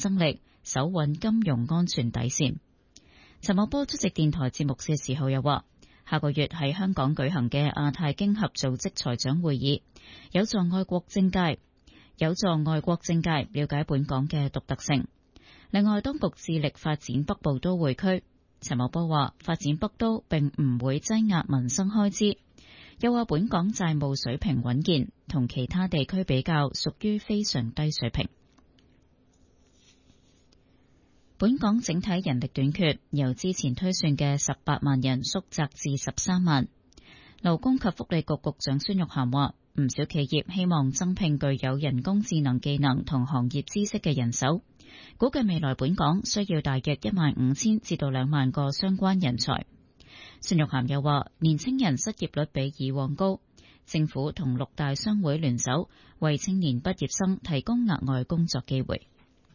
爭力，守穩金融安全底線。陳茂波出席電台節目嘅時候又話，下個月喺香港舉行嘅亞太經合組織財長會議，有助外國政界了解本港嘅獨特性。另外，當局致力發展北部都會區。陳茂波話，發展北都並唔會擠壓民生開支，又話本港債務水平穩健，同其他地區比較屬於非常低水平。本港整體人力短缺，由之前推算嘅18萬人縮窄至13萬。勞工及福利局局長孫玉菡話，唔少企業希望增聘具有人工智能技能同行業知識嘅人手，估計未來本港需要大約15000至到2萬個相關人才。孫玉菡又話，年青人失業率比以往高，政府同6大商會聯手，為青年畢業生提供額外工作機會。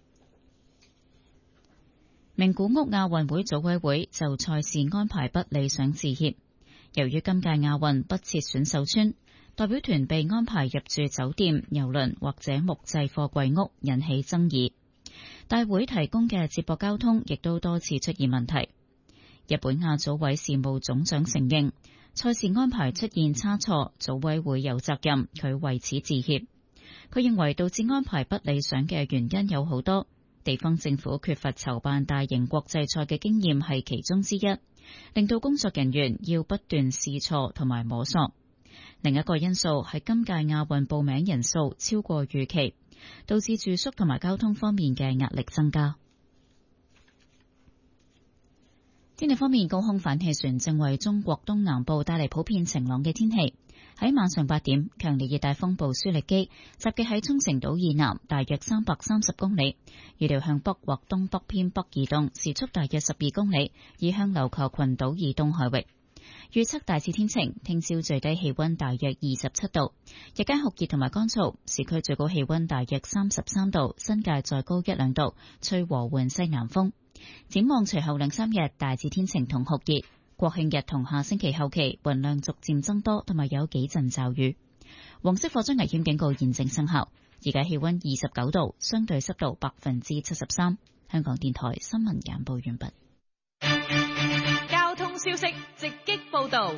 名古屋亞運會組委會就賽事安排不理想致歉，由於今屆亞運不設選手村，代表團被安排入住酒店、郵輪或者木製貨櫃屋，引起爭議。大會提供嘅接駁交通亦都多次出現問題。日本亞組委事務總長承認賽事安排出現差錯，組委會有責任，佢為此致歉。佢認為導致安排不理想嘅原因有好多，地方政府缺乏籌辦大型國際賽嘅經驗係其中之一，令到工作人員要不斷試錯同埋摸索。另一個因素係今屆亞運報名人數超過預期，導致住宿同埋交通方面嘅壓力增加。天氣方面，高空反氣旋正為中國東南部帶嚟普遍晴朗嘅天氣。喺晚上8點，強烈熱帶風暴舒力基集結喺沖繩島以南大約330公里，預料向北或東北偏北移動，時速大約12公里，移向琉球群島以東海域。預測大致天晴，聽朝最低氣溫大約27度，日間酷熱同埋乾燥，市區最高氣溫大約33度，新界再高1-2度，吹和緩西南風。展望隨後2-3日大致天晴同酷熱，國慶日同下星期後期雲量逐漸增多，同埋有幾陣驟雨。黃色火災危險警告現正生效。而家氣溫29度，相對濕度73%。香港電台新聞簡報完畢。 交通消息直擊報道。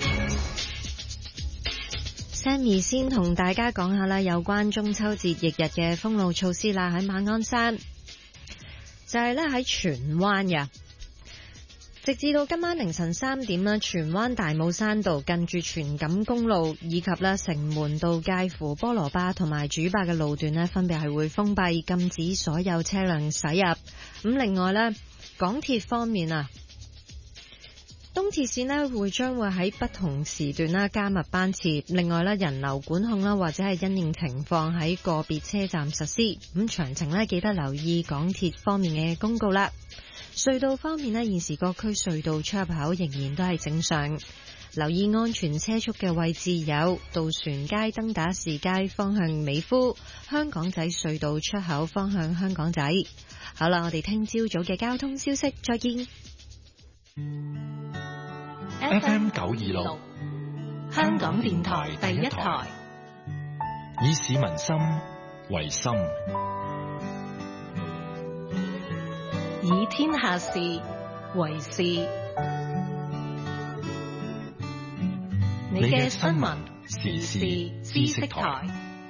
Sammy 先同大家講下啦，有關中秋節翌日嘅封路措施啦。喺馬鞍山就係咧喺荃灣嘅，直至到今晚凌晨3點啦，荃灣大帽山道近住荃錦公路以及咧城門道介乎菠蘿巴同埋主壩嘅路段咧，分別係會封閉，禁止所有車輛駛入。咁另外咧，港鐵方面啊，東鐵線咧將會喺不同時段啦加密班次，另外咧人流管控啦或者係因應情況喺個別車站實施。咁詳情咧記得留意港鐵方面嘅公告啦。隧道方面咧，現時各區隧道出入口仍然都係正常。留意安全車速嘅位置有渡船街、登打士街方向美孚、香港仔隧道出口方向香港仔。好啦，我哋聽朝早嘅交通消息，再見。 FM 926， 香港電台第一台， 以市民心為心， 以天下事為事。你嘅新聞時事知識台。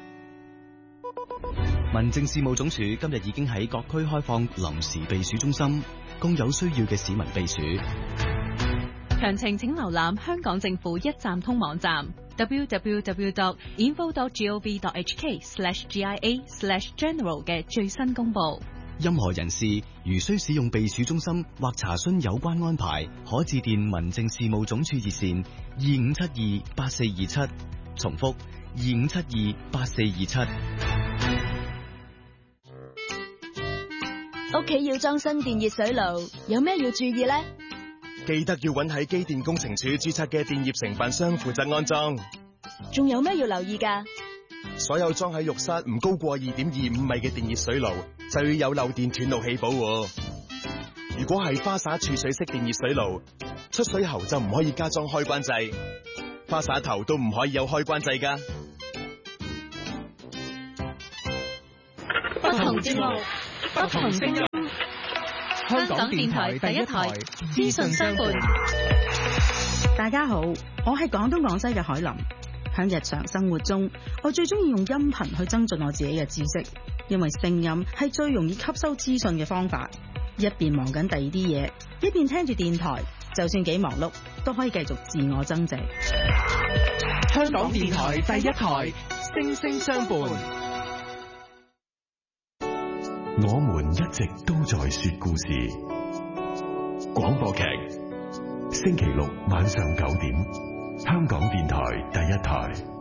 民政事務總署今日已經喺各區開放臨時避暑中心，供有需要嘅市民避暑。 詳情請瀏覽香港政府一站通網站 www.info.gov.hk/GIA/general 嘅最新公佈。 任何人士如需使用避暑中心或查詢有關安排，可致電民政事務總署熱線25728427，重複25728427。 屋企要裝新電熱水爐，有咩要注意呢？ 記得要揾喺機電工程署註冊嘅電業承辦商負責安裝。 仲有咩要留意㗎？ 所有裝喺浴室唔高過2.25米嘅電熱水爐，就要有漏電斷路器保護。如果係花灑儲水式電熱水爐，出水喉就唔可以加裝開關掣，花灑頭都唔可以有開關掣㗎。 不同節目， 不同聲音。香港電台第一台，資訊相伴。 大家好，我係廣東廣西嘅海林。喺日常生活中，我最中意用音頻去增進我自己嘅知識，因為聲音係最容易吸收資訊嘅方法。一邊忙緊第二啲嘢，一邊聽住電台，就算幾忙碌，都可以繼續自我增值。 香港電台第一台，聲聲相伴。 我們一直都在說故事。廣播劇，星期六晚上9點，香港電台第一台。